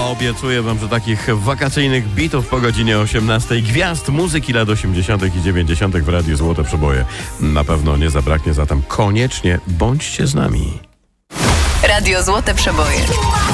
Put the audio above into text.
obiecuję wam, że takich wakacyjnych bitów po godzinie 18, gwiazd muzyki lat 80. i 90. w Radiu Złote Przeboje na pewno nie zabraknie, zatem koniecznie bądźcie z nami. Radio Złote Przeboje.